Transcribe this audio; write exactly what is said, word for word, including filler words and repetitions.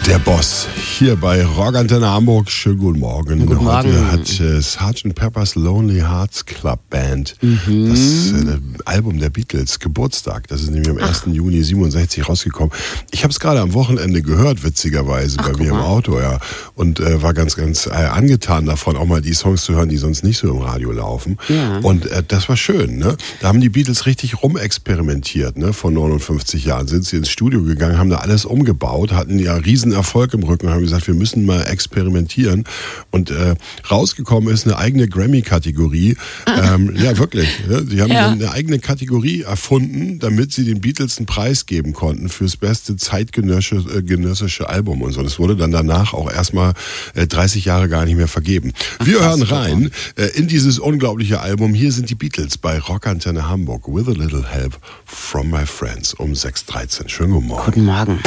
Der Boss hier bei Rockantenne Hamburg. Schönen guten Morgen. Guten Morgen. Heute hat äh, Sergeant Pepper's Lonely Hearts Club Band Mhm. das äh, Album der Beatles Geburtstag. Das ist nämlich am ersten Juni siebenundsechzig rausgekommen. Ich habe es gerade am Wochenende gehört, witzigerweise, Ach, bei mir guck im mal. Auto, ja. Und äh, war ganz, ganz äh, angetan davon, auch mal die Songs zu hören, die sonst nicht so im Radio laufen. Ja. Und äh, das war schön, ne? Da haben die Beatles richtig rumexperimentiert, ne? Vor neunundfünfzig Jahren sind sie ins Studio gegangen, haben da alles umgebaut, hatten ja riesen Erfolg im Rücken, haben gesagt, wir müssen mal experimentieren. Und äh, rausgekommen ist eine eigene Grammy-Kategorie. Ähm, ja, wirklich. Ja, sie haben Ja. eine eigene Kategorie erfunden, damit sie den Beatles einen Preis geben konnten fürs beste zeitgenössische äh, genössische Album und so. Das wurde dann danach auch erstmal äh, dreißig Jahre gar nicht mehr vergeben. Wir hören rein äh, in dieses unglaubliche Album. Hier sind die Beatles bei Rockantenne Hamburg. With a little help from my friends um sechs Uhr dreizehn. Schönen guten Morgen. Guten Morgen.